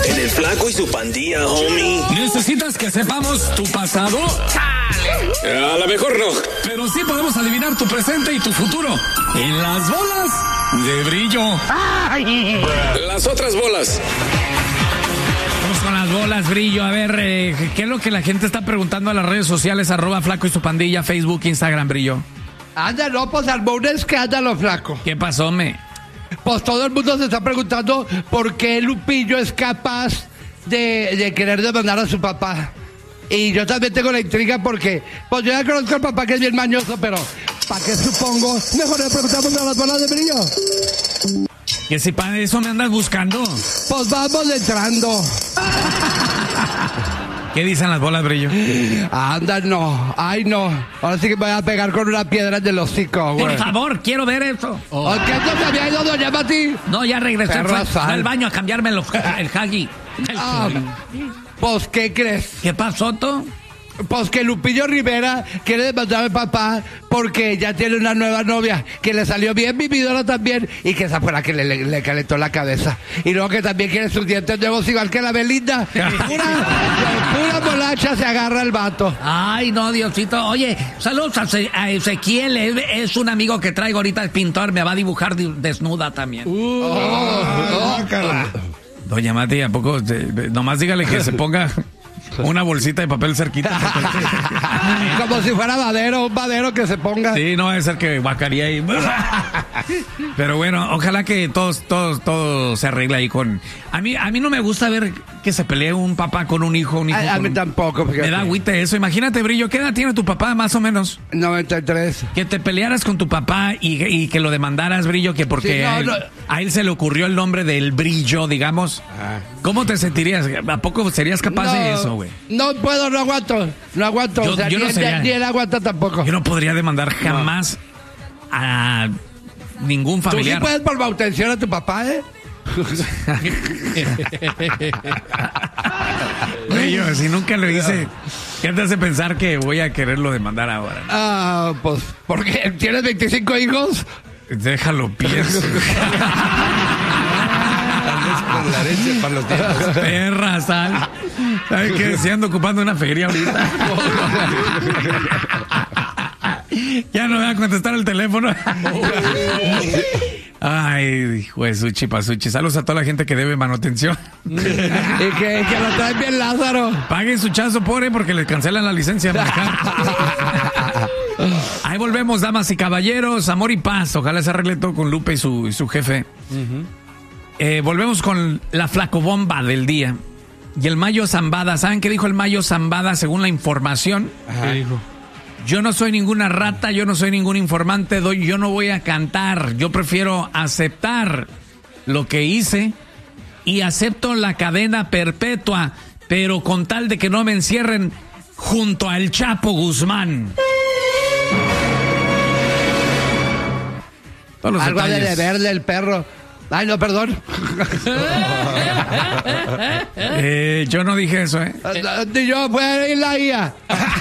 En el Flaco y su Pandilla, homie. ¿Necesitas que sepamos tu pasado? A lo mejor no. Pero sí podemos adivinar tu presente y tu futuro. En las bolas de brillo. Las otras bolas. Vamos con las bolas, brillo. A ver, ¿qué es lo que la gente está preguntando a las redes sociales? @Flaco y su Pandilla, Facebook, Instagram, brillo. Ándalo, pues armó un escándalo, Flaco. ¿Qué pasó, Pues todo el mundo se está preguntando por qué Lupillo es capaz de querer demandar a su papá. Y yo también tengo la intriga porque, pues yo ya conozco al papá que es bien mañoso, pero ¿para qué supongo? Mejor le preguntamos a las bolas de brillo. Que si para eso me andas buscando. Pues vamos entrando. ¿Qué dicen las bolas, brillo? Anda, no. Ay, no. Ahora sí que me voy a pegar con una piedra en el hocico, güey. Por favor, quiero ver eso. ¿O qué no se había ido doña Mati? No, ya regresé. Perra Fue sal. al baño a cambiarme el Huggy. Pues, ¿qué crees? ¿Qué pasó, tú? Pues que Lupillo Rivera quiere demandar al papá porque ya tiene una nueva novia que le salió bien vividora también y que esa fue la que le calentó la cabeza. Y luego que también quiere sus dientes nuevos igual que la Belinda. Pura bolacha se agarra el vato. Ay, no, Diosito. Oye, saludos a Ezequiel. Es un amigo que traigo ahorita, el pintor. Me va a dibujar desnuda también. Doña Mati, ¿a poco? Nomás dígale que se ponga una bolsita de papel cerquita. Como si fuera un madero que se ponga. Sí, no va a ser que guacaría ahí. Pero bueno, ojalá que todo se arregle ahí con... A mí no me gusta ver que se pelee un papá con un hijo. A mí tampoco, fíjate. Me da agüite eso. Imagínate, Brillo, ¿qué edad tiene tu papá más o menos? 93. Que te pelearas con tu papá y que lo demandaras, Brillo, que porque Sí, a él se le ocurrió el nombre del Brillo, digamos. ¿Cómo te sentirías? ¿A poco serías capaz de eso, güey? No puedo, no aguanto. O sea, yo no sería, ni él aguanta tampoco. Yo no podría demandar jamás a ningún familiar. Tú sí puedes por manutención a tu papá, ¿eh? Brillo, si nunca lo hice, ¿qué te hace pensar que voy a quererlo demandar ahora? Pues, ¿porque tienes 25 hijos? Déjalo, pienso. Con la leche para los dientes. Perra, sal. ¿Sabes qué? Si ando ocupando una feria ahorita. Ya no voy a contestar el teléfono. Ay, hijo de Suchi Pasuchi. Saludos a toda la gente que debe manutención. Y que lo traen bien Lázaro. Paguen su chazo, pobre, porque les cancelan la licencia de manejar. Ahí volvemos, damas y caballeros. Amor y paz. Ojalá se arregle todo con Lupe y su jefe. Volvemos con la flacobomba del día. Y el Mayo Zambada. ¿Saben qué dijo el Mayo Zambada según la información? ¿Qué dijo? Yo no soy ninguna rata, yo no soy ningún informante, yo no voy a cantar. Yo prefiero aceptar lo que hice y acepto la cadena perpetua, pero con tal de que no me encierren junto al Chapo Guzmán. Algo ha de deberle el perro. Ay, no, perdón. Yo no dije eso, ¿eh? Ni yo, fue la IA.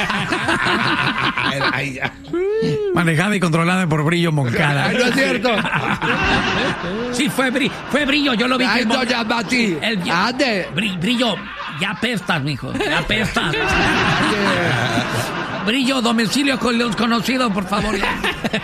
Manejada y controlada por Brillo Moncada. Ay, no es cierto. Sí, fue Brillo, yo lo vi. Ay, no, ya, Mati. Ande. Brillo, ya apestas, mijo, ya apestas. Brillo, domicilio con desconocido, por favor.